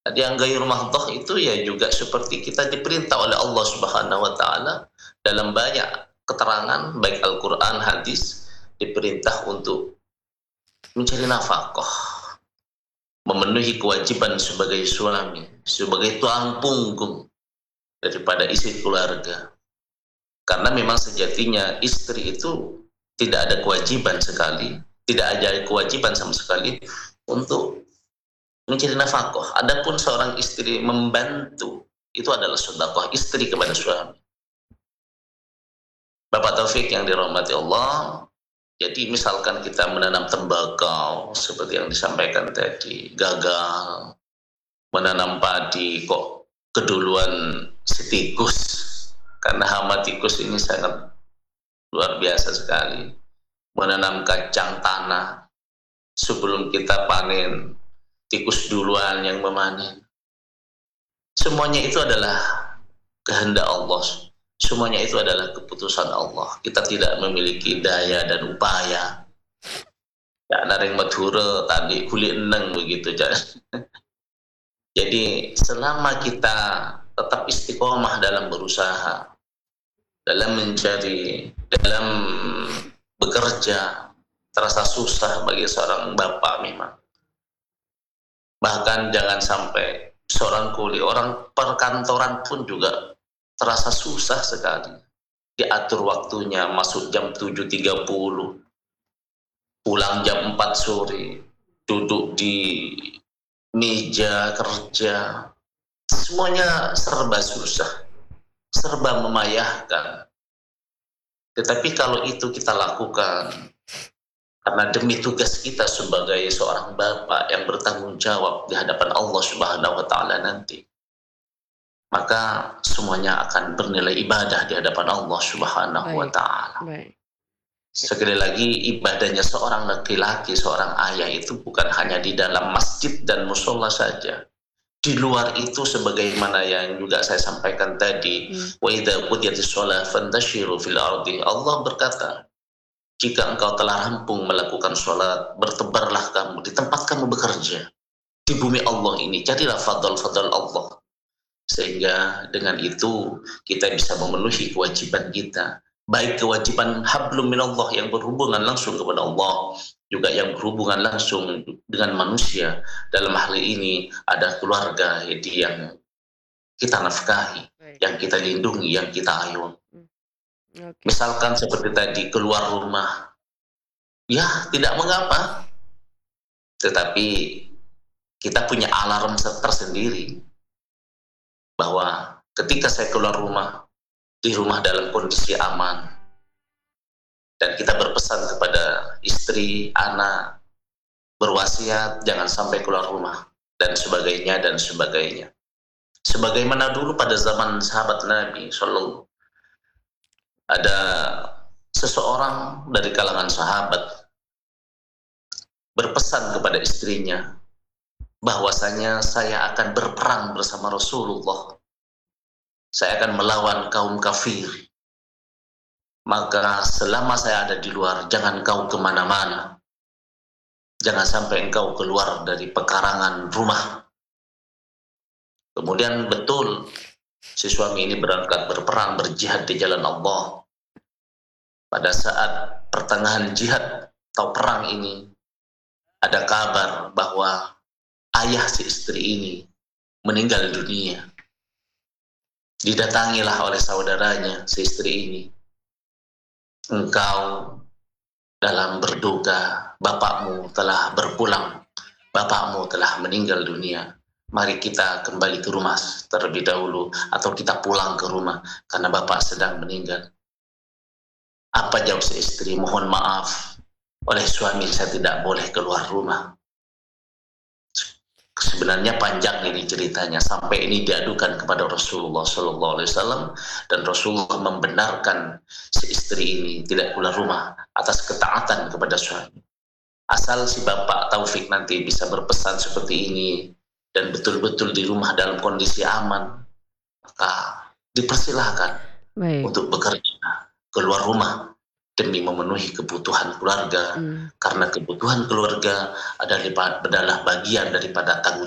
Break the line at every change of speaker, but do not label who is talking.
Yang ghairu mahdhah itu ya juga seperti kita diperintah oleh Allah Subhanahu wa taala dalam banyak keterangan baik Al-Qur'an, hadis, diperintah untuk mencari nafkah, memenuhi kewajiban sebagai suami, sebagai tulang punggung daripada isi keluarga. Karena memang sejatinya istri itu tidak ada kewajiban sekali, tidak ada kewajiban sama sekali untuk mencari nafkah. Adapun seorang istri membantu, itu adalah sedekah istri kepada suami. Bapak Taufik yang dirahmati Allah, jadi misalkan kita menanam tembakau seperti yang disampaikan tadi, gagal, menanam padi kok keduluan si tikus, karena hama tikus ini sangat luar biasa sekali. Menanam kacang tanah, sebelum kita panen, tikus duluan yang memanen. Semuanya itu adalah kehendak Allah. Semuanya itu adalah keputusan Allah. Kita tidak memiliki daya dan upaya. Ya, naring madhura tadi kulit eneng begitu. Jadi selama kita tetap istiqomah dalam berusaha, dalam mencari, dalam bekerja, terasa susah bagi seorang bapak memang. Bahkan jangan sampai seorang kuli, orang perkantoran pun juga terasa susah sekali. Diatur waktunya, masuk jam 7.30, pulang jam 4 sore, duduk di meja kerja, semuanya serba susah, serba memayahkan. Tetapi kalau itu kita lakukan karena demi tugas kita sebagai seorang bapak yang bertanggung jawab di hadapan Allah Subhanahu wa taala nanti, maka semuanya akan bernilai ibadah di hadapan Allah Subhanahu wa taala. Sekali lagi, ibadahnya seorang laki-laki, seorang ayah itu bukan hanya di dalam masjid dan musola saja. Di luar itu sebagaimana yang juga saya sampaikan tadi, wa idza qudiyatis shalah fantashiru fil ardi. Allah berkata, jika engkau telah rampung melakukan sholat, bertebarlah kamu di tempat kamu bekerja. Di bumi Allah ini, carilah fadl-fadl Allah. Sehingga dengan itu kita bisa memenuhi kewajiban kita, baik kewajiban hablum minallah yang berhubungan langsung kepada Allah, juga yang berhubungan langsung dengan manusia. Dalam hal ini ada keluarga yang kita nafkahi, yang kita lindungi, yang kita ayun. Misalkan seperti tadi, keluar rumah, ya tidak mengapa, tetapi kita punya alarm tersendiri bahwa ketika saya keluar rumah, di rumah dalam kondisi aman, dan kita berpesan kepada istri, anak, berwasiat jangan sampai keluar rumah, dan sebagainya dan sebagainya. Sebagaimana dulu pada zaman sahabat Nabi Sallallahu, ada seseorang dari kalangan sahabat berpesan kepada istrinya bahwasanya saya akan berperang bersama Rasulullah, saya akan melawan kaum kafir, maka selama saya ada di luar jangan kau kemana-mana, jangan sampai engkau keluar dari pekarangan rumah. Kemudian betul si suami ini berangkat berperang, berjihad di jalan Allah. Pada saat pertengahan jihad atau perang ini, ada kabar bahwa ayah si istri ini meninggal dunia. Didatangilah oleh saudaranya si istri ini, engkau dalam berduka, bapakmu telah berpulang, bapakmu telah meninggal dunia. Mari kita kembali ke rumah terlebih dahulu, atau kita pulang ke rumah karena bapak sedang meninggal. Apa jawab si istri? Mohon maaf, oleh suami saya tidak boleh keluar rumah. Sebenarnya panjang ini ceritanya, sampai ini diadukan kepada Rasulullah Sallallahu Alaihi Wasallam, dan Rasulullah membenarkan si istri ini tidak keluar rumah atas ketaatan kepada suami. Asal si bapak Taufik nanti bisa berpesan seperti ini dan betul-betul di rumah dalam kondisi aman, maka dipersilahkan untuk bekerja keluar rumah demi memenuhi kebutuhan keluarga, karena kebutuhan keluarga adalah bagian daripada tanggung